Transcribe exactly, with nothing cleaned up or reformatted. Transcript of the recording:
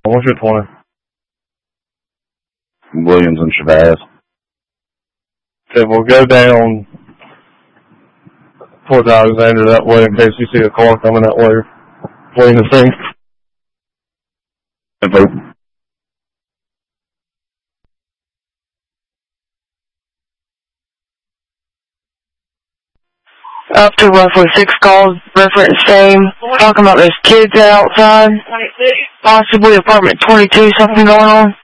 What's your twenty? Williams and Shabazz. Okay, we'll go down towards Alexander that way in case you see a car coming that way. Playing the thing. Vote. Up to roughly six calls, reference same. Talking about those kids outside. Possibly apartment twenty-two, something going on.